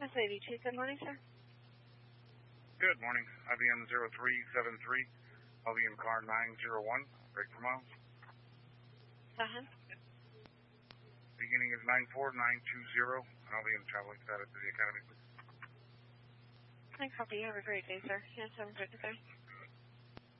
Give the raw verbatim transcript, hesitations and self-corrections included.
That's eighty-two. Good morning, sir. Good morning. I B M zero three seven three, L V M car nine zero one, break for miles. Uh-huh. Beginning is nine four nine two zero, and L V M traveling status to the Academy, please. I copy. You have a great day, sir. Yes, have a good day.